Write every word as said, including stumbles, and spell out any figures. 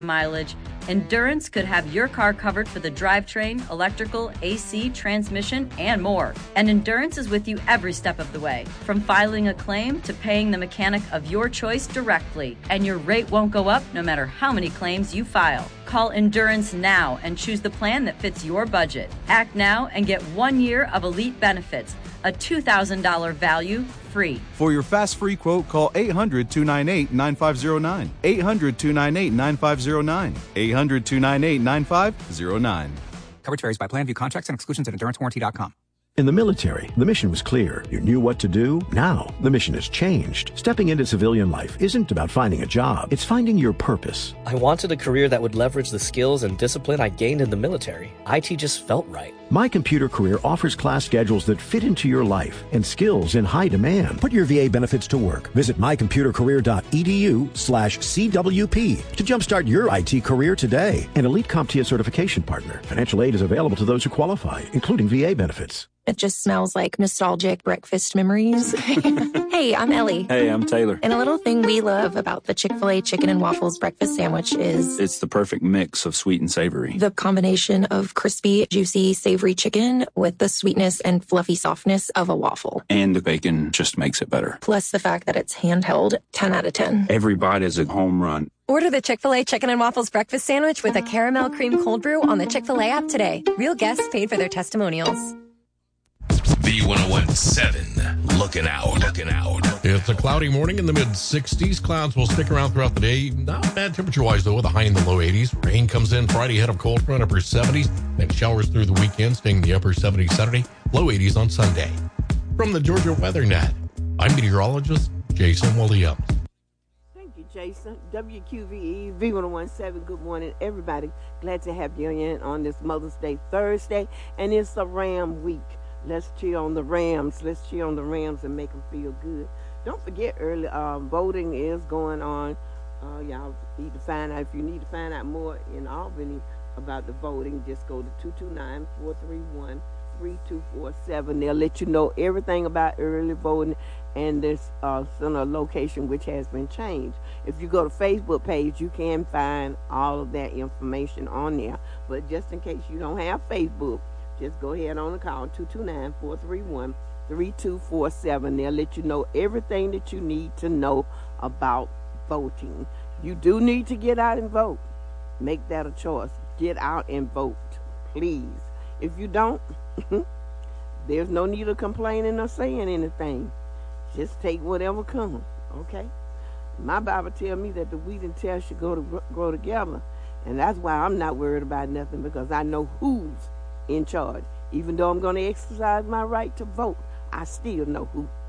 mileage, Endurance could have your car covered for the drivetrain, electrical, A C, transmission, and more. And Endurance is with you every step of the way, from filing a claim to paying the mechanic of your choice directly. And your rate won't go up no matter how many claims you file. Call Endurance now and choose the plan that fits your budget. Act now and get one year of elite benefits, a two thousand dollars value, free. For your fast free quote, call eight hundred, two nine eight, nine five zero nine. eight hundred, two nine eight, nine five zero nine. eight hundred, two nine eight, nine five zero nine. Coverage varies by plan. View contracts and exclusions at endurance warranty dot com. In the military, the mission was clear. You knew what to do. Now, the mission has changed. Stepping into civilian life isn't about finding a job. It's finding your purpose. I wanted a career that would leverage the skills and discipline I gained in the military. I T just felt right. My Computer Career offers class schedules that fit into your life and skills in high demand. Put your V A benefits to work. Visit my computer career dot e d u slash C W P to jumpstart your I T career today. An Elite CompTIA certification partner. Financial aid is available to those who qualify, including V A benefits. It just smells like nostalgic breakfast memories. Hey, I'm Ellie. Hey, I'm Taylor. And a little thing we love about the Chick-fil-A Chicken and Waffles breakfast sandwich is... it's the perfect mix of sweet and savory. The combination of crispy, juicy, savory chicken with the sweetness and fluffy softness of a waffle. And the bacon just makes it better. Plus the fact that it's handheld, ten out of ten. Every bite is a home run. Order the Chick-fil-A Chicken and Waffles breakfast sandwich with a caramel cream cold brew on the Chick-fil-A app today. Real guests paid for their testimonials. B one oh one point seven, looking out, looking out. It's a cloudy morning in the mid sixties. Clouds will stick around throughout the day. Not bad temperature-wise, though, with a high in the low eighties. Rain comes in Friday ahead of cold front, upper seventies. Then showers through the weekend, staying in the upper seventies Saturday, low eighties on Sunday. From the Georgia Weather Net, I'm meteorologist Jason Williams. Thank you, Jason. W Q V E, B one oh one point seven, good morning, everybody. Glad to have you in on this Mother's Day Thursday, and it's the Ram Week. Let's cheer on the Rams. Let's cheer on the Rams and make them feel good. Don't forget, early uh, voting is going on. Uh, y'all need to find out, if you need to find out more in Albany about the voting, just go to two two nine, four three one, three two four seven. They'll let you know everything about early voting and this uh, center location, which has been changed. If you go to Facebook page, you can find all of that information on there. But just in case you don't have Facebook, just go ahead on the call, two two nine, four three one, three two four seven. They'll let you know everything that you need to know about voting. You do need to get out and vote. Make that a choice. Get out and vote, please. If you don't, there's no need of complaining or saying anything. Just take whatever comes, okay? My Bible tells me that the wheat and tare should go to grow together, and that's why I'm not worried about nothing, because I know who's in charge. Even though I'm going to exercise my right to vote, I still know who